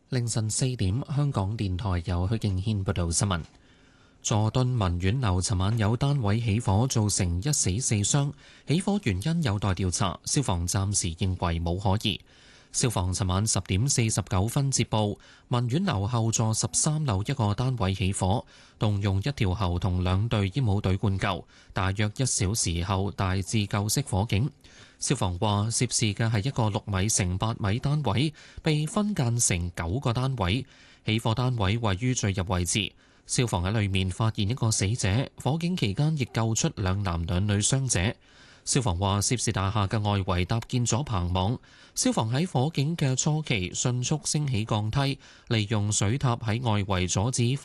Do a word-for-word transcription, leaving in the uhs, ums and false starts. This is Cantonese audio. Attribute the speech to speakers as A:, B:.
A: 凌晨四點，香港電台由許敬軒報道新聞。佐敦文苑樓尋晚有單位起火，造成一死四傷，起火原因有待調查，消防暫時認為冇可疑。消防尋晚十點四十九分接報，文苑樓後座十三樓一個單位起火，動用一條喉同兩隊煙霧隊灌救，大約一小時後大致救熄火警。消防話，涉事嘅係一個六米乘八米單位，被分間成九個單位。起火單位位於最入位置，消防喺裏面發現一個死者，火警期間亦救出兩男兩女傷者。消防話，涉事大廈嘅外圍搭建咗棚網，消防喺火警嘅初期迅速升起鋼梯，利用水塔喺外圍阻止